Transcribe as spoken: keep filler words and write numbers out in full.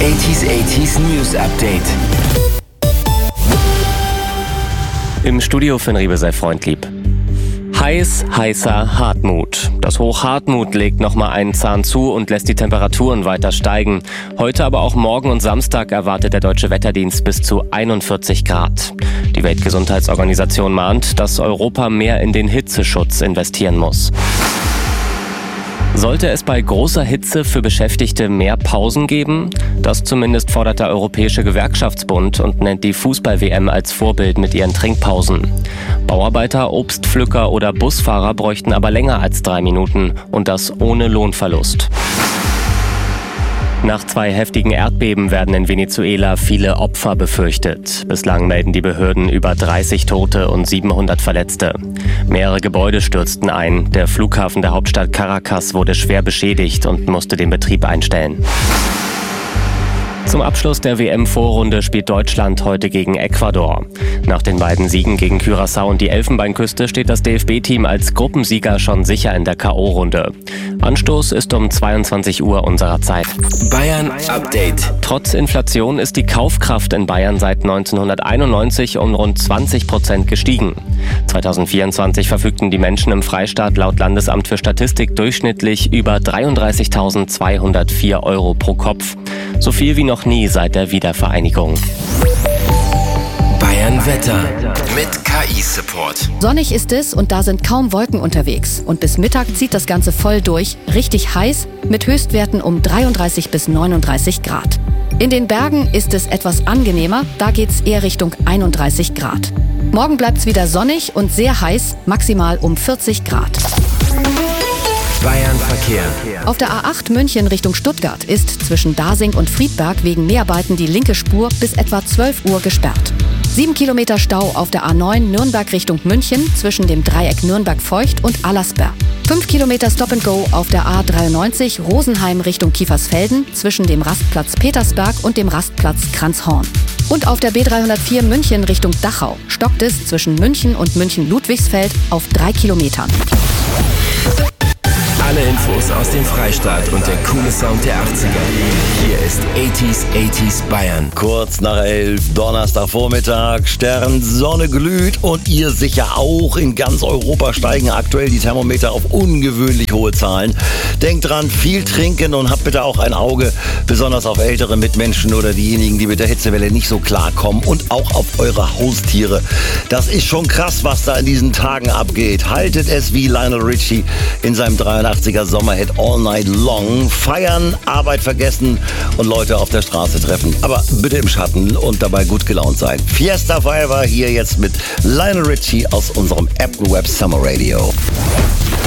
achtziger achtziger News Update. Im Studio Finn Riebe sei freundlieb. Heiß, heißer Hartmut. Das Hoch Hartmut legt nochmal einen Zahn zu und lässt die Temperaturen weiter steigen. Heute, aber auch morgen und Samstag erwartet der Deutsche Wetterdienst bis zu einundvierzig Grad. Die Weltgesundheitsorganisation mahnt, dass Europa mehr in den Hitzeschutz investieren muss. Sollte es bei großer Hitze für Beschäftigte mehr Pausen geben? Das zumindest fordert der Europäische Gewerkschaftsbund und nennt die Fußball-W M als Vorbild mit ihren Trinkpausen. Bauarbeiter, Obstpflücker oder Busfahrer bräuchten aber länger als drei Minuten und das ohne Lohnverlust. Nach zwei heftigen Erdbeben werden in Venezuela viele Opfer befürchtet. Bislang melden die Behörden über dreißig Tote und siebenhundert Verletzte. Mehrere Gebäude stürzten ein. Der Flughafen der Hauptstadt Caracas wurde schwer beschädigt und musste den Betrieb einstellen. Zum Abschluss der W M-Vorrunde spielt Deutschland heute gegen Ecuador. Nach den beiden Siegen gegen Curaçao und die Elfenbeinküste steht das D F B-Team als Gruppensieger schon sicher in der K O-Runde. Anstoß ist um zweiundzwanzig Uhr unserer Zeit. Bayern Update. Trotz Inflation ist die Kaufkraft in Bayern seit neunzehnhunderteinundneunzig um rund zwanzig Prozent gestiegen. zweitausendvierundzwanzig verfügten die Menschen im Freistaat laut Landesamt für Statistik durchschnittlich über dreiunddreißigtausendzweihundertvier Euro pro Kopf. So viel wie noch nie seit der Wiedervereinigung. Bayern Wetter mit K I-Support. Sonnig ist es und da sind kaum Wolken unterwegs. Und bis Mittag zieht das Ganze voll durch, richtig heiß, mit Höchstwerten um dreiunddreißig bis neununddreißig Grad. In den Bergen ist es etwas angenehmer, da geht's eher Richtung einunddreißig Grad. Morgen bleibt's wieder sonnig und sehr heiß, maximal um vierzig Grad. Bayern Verkehr. Auf der A acht München Richtung Stuttgart ist zwischen Dasing und Friedberg wegen Näharbeiten die linke Spur bis etwa zwölf Uhr gesperrt. Sieben Kilometer Stau auf der A neun Nürnberg Richtung München zwischen dem Dreieck Nürnberg-Feucht und Allersberg. Fünf Kilometer Stop-and-Go auf der A dreiundneunzig Rosenheim Richtung Kiefersfelden zwischen dem Rastplatz Petersberg und dem Rastplatz Kranzhorn. Und auf der B dreihundertvier München Richtung Dachau stockt es zwischen München und München-Ludwigsfeld auf drei Kilometern. Alle Infos aus dem Freistaat und der coole Sound der achtziger. Hier ist achtziger achtziger Bayern. Kurz nach elf, Donnerstagvormittag, Stern, Sonne glüht und ihr sicher auch. In ganz Europa steigen aktuell die Thermometer auf ungewöhnlich hohe Zahlen. Denkt dran, viel trinken und habt bitte auch ein Auge, besonders auf ältere Mitmenschen oder diejenigen, die mit der Hitzewelle nicht so klarkommen und auch auf eure Haustiere. Das ist schon krass, was da in diesen Tagen abgeht. Haltet es wie Lionel Richie in seinem dreiundachtziger Sommerhit All Night Long. Feiern, Arbeit vergessen und Leute auf der Straße treffen. Aber bitte im Schatten und dabei gut gelaunt sein. Fiesta Forever hier jetzt mit Lionel Richie aus unserem Apple Web Summer Radio.